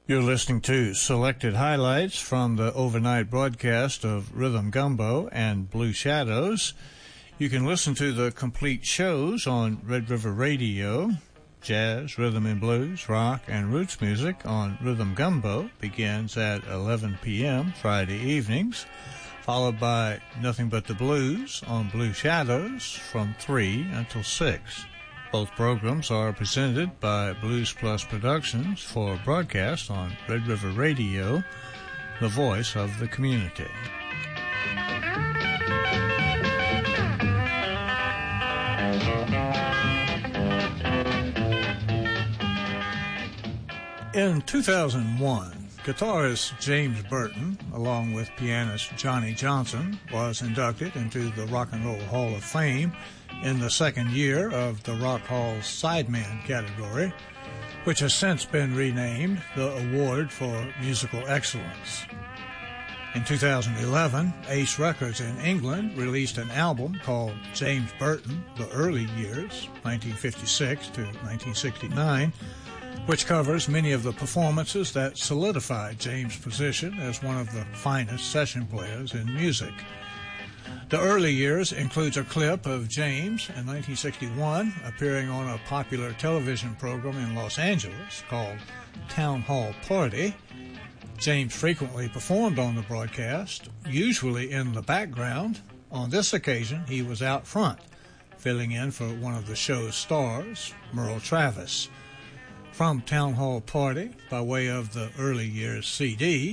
You're listening to selected highlights from the overnight broadcast of Rhythm Gumbo and Blue Shadows. You can listen to the complete shows on Red River Radio. Jazz, rhythm and blues, rock, and roots music on Rhythm Gumbo begins at 11 p.m. Friday evenings, followed by Nothing But the Blues on Blue Shadows from 3 until 6. Both programs are presented by Blues Plus Productions for broadcast on Red River Radio, the voice of the community. In 2001, guitarist James Burton, along with pianist Johnny Johnson, was inducted into the Rock and Roll Hall of Fame in the second year of the Rock Hall's Sideman category, which has since been renamed the Award for Musical Excellence. In 2011, Ace Records in England released an album called James Burton, The Early Years, 1956 to 1969, which covers many of the performances that solidified James' position as one of the finest session players in music. The Early Years includes a clip of James in 1961 appearing on a popular television program in Los Angeles called Town Hall Party. James frequently performed on the broadcast, usually in the background. On this occasion, he was out front, filling in for one of the show's stars, Merle Travis. From Town Hall Party, by way of the Early Years CD,